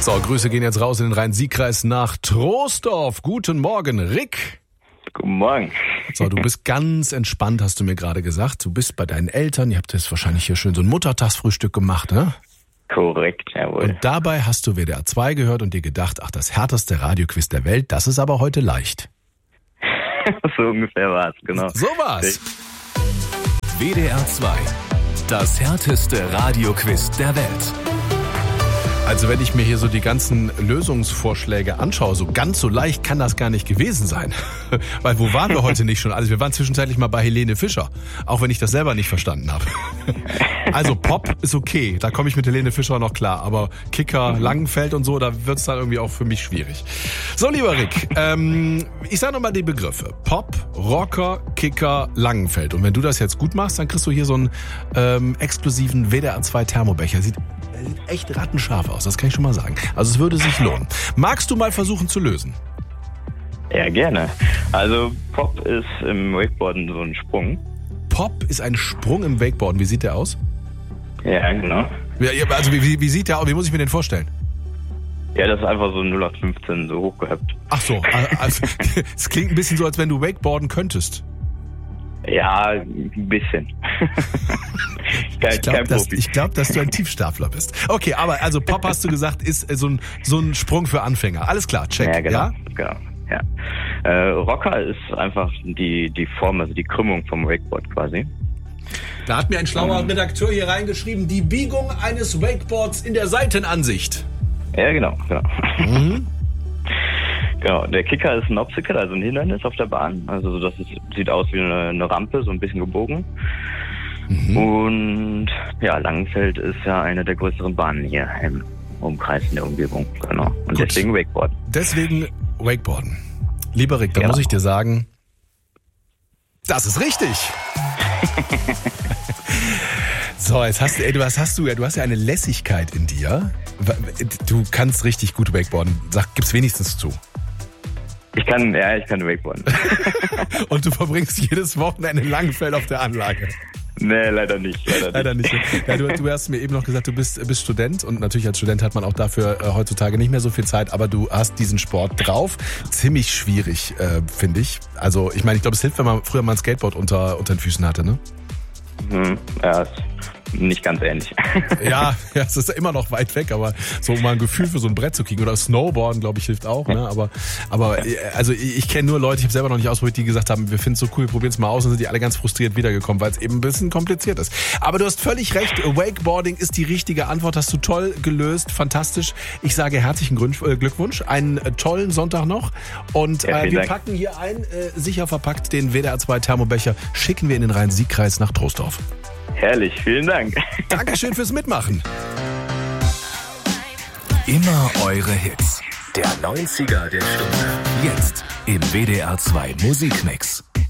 So, Grüße gehen jetzt raus in den Rhein-Sieg-Kreis nach Troisdorf. Guten Morgen, Rick. Guten Morgen. So, du bist ganz entspannt, hast du mir gerade gesagt. Du bist bei deinen Eltern, ihr habt jetzt wahrscheinlich hier schön so ein Muttertagsfrühstück gemacht, ne? Korrekt, jawohl. Und dabei hast du WDR 2 gehört und dir gedacht, ach, das härteste Radioquiz der Welt, das ist aber heute leicht. So ungefähr war's, genau. So war's. WDR 2, das härteste Radioquiz der Welt. Also wenn ich mir hier so die ganzen Lösungsvorschläge anschaue, so ganz so leicht kann das gar nicht gewesen sein. Weil wo waren wir heute nicht schon alles? Wir waren zwischenzeitlich mal bei Helene Fischer, auch wenn ich das selber nicht verstanden habe. Also Pop ist okay, da komme ich mit Helene Fischer noch klar, aber Kicker, Langenfeld und so, da wird's dann irgendwie auch für mich schwierig. So, lieber Rick, ich sage nochmal die Begriffe. Pop, Rocker, Kicker, Langenfeld. Und wenn du das jetzt gut machst, dann kriegst du hier so einen exklusiven WDR 2 Thermobecher. Sieht echt rattenscharf aus, das kann ich schon mal sagen. Also es würde sich lohnen. Magst du mal versuchen zu lösen? Ja, gerne. Also Pop ist im Wakeboarden so ein Sprung. Pop ist ein Sprung im Wakeboarden. Wie sieht der aus? Ja, genau. Ja, also wie sieht der aus? Wie muss ich mir den vorstellen? Ja, das ist einfach so 0815 so hochgehüpft. Ach so, also es klingt ein bisschen so, als wenn du Wakeboarden könntest. Ja, ein bisschen. Ich glaube, dass du ein Tiefstapler bist. Okay, aber also Pop, hast du gesagt, ist so ein Sprung für Anfänger. Alles klar, check. Ja, genau. Ja? Genau. Ja. Rocker ist einfach die Form, also die Krümmung vom Wakeboard quasi. Da hat mir ein schlauer Redakteur hier reingeschrieben, die Biegung eines Wakeboards in der Seitenansicht. Ja, genau. Mhm. Genau, der Kicker ist ein Obstacle, also ein Hindernis auf der Bahn. Also das sieht aus wie eine Rampe, so ein bisschen gebogen. Mhm. Und ja, Langenfeld ist ja eine der größeren Bahnen hier im Umkreis in der Umgebung. Genau. Und Gut. deswegen Wakeboarden. Deswegen Wakeboarden. Lieber Rick, da muss ich dir sagen, das ist richtig. So, jetzt hast du ja eine Lässigkeit in dir. Du kannst richtig gut Wakeboarden. Gib's wenigstens zu. Ich kann Wakeboarden. Und du verbringst jedes Wochenende in Langenfeld auf der Anlage. Nee, leider nicht. Leider nicht. Ja, du hast mir eben noch gesagt, du bist Student und natürlich als Student hat man auch dafür heutzutage nicht mehr so viel Zeit, aber du hast diesen Sport drauf. Ziemlich schwierig, finde ich. Also ich meine, ich glaube, es hilft, wenn man früher mal ein Skateboard unter den Füßen hatte, ne? Ja, ist nicht ganz ähnlich. Ja, es ist immer noch weit weg, aber so mal ein Gefühl für so ein Brett zu kriegen oder Snowboarden, glaube ich, hilft auch. Ne? Aber also ich kenne nur Leute, ich habe selber noch nicht ausprobiert, die gesagt haben, wir finden es so cool, probieren es mal aus und sind die alle ganz frustriert wiedergekommen, weil es eben ein bisschen kompliziert ist. Aber du hast völlig recht, Wakeboarding ist die richtige Antwort, hast du toll gelöst, fantastisch. Ich sage herzlichen Glückwunsch, einen tollen Sonntag noch und wir packen hier sicher verpackt den WDR 2 Thermobecher, schicken wir in den Rhein-Sieg-Kreis nach Troisdorf. Herrlich, vielen Dank. Dankeschön fürs Mitmachen. Immer eure Hits. Der 90er der Stunde. Jetzt im WDR 2 Musikmix.